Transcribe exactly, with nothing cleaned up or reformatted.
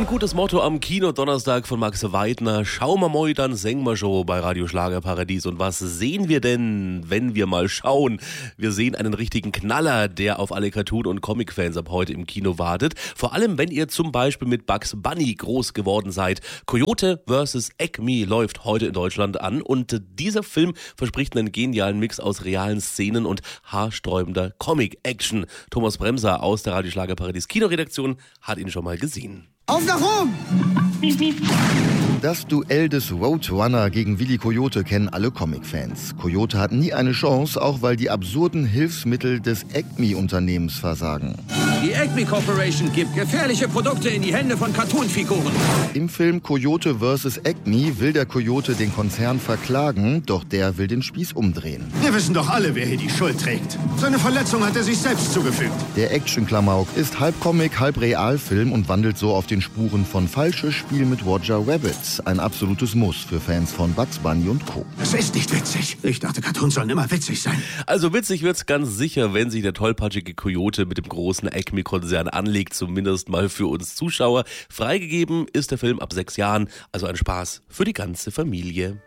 gutes Motto am Kino-Donnerstag von Max Weidner. Schauen wir mal, dann singen wir schon bei Radio Schlagerparadies. Und was sehen wir denn, wenn wir mal schauen? Wir sehen einen richtigen Knaller, der auf alle Cartoon- und Comic-Fans ab heute im Kino wartet. Vor allem, wenn ihr zum Beispiel mit Bugs Bunny groß geworden seid. Coyote versus. Acme läuft heute in Deutschland an. Und dieser Film verspricht einen genialen Mix aus realen Szenen und haarsträubender Comic-Action. Thomas Bremser aus der Radio Schlagerparadies Kinoredaktion hat ihn schon mal gesehen. Auf nach Rom! Das Duell des Roadrunner gegen Willy Coyote kennen alle Comic-Fans. Coyote hat nie eine Chance, auch weil die absurden Hilfsmittel des Acme-Unternehmens versagen. Die Acme Corporation gibt gefährliche Produkte in die Hände von Cartoon-Figuren. Im Film Coyote versus. Acme will der Coyote den Konzern verklagen, doch der will den Spieß umdrehen. Wir wissen doch alle, wer hier die Schuld trägt. Seine Verletzung hat er sich selbst zugefügt. Der Action-Klamauk ist halb Comic, halb Realfilm und wandelt so auf den Spuren von Falsches Spiel mit Roger Rabbit. Ein absolutes Muss für Fans von Bugs Bunny und Co. Es ist nicht witzig. Ich dachte, Cartoons sollen immer witzig sein. Also witzig wird's ganz sicher, wenn sich der tollpatschige Coyote mit dem großen Acme-Konzern anlegt, zumindest mal für uns Zuschauer. Freigegeben ist der Film ab sechs Jahren, also ein Spaß für die ganze Familie.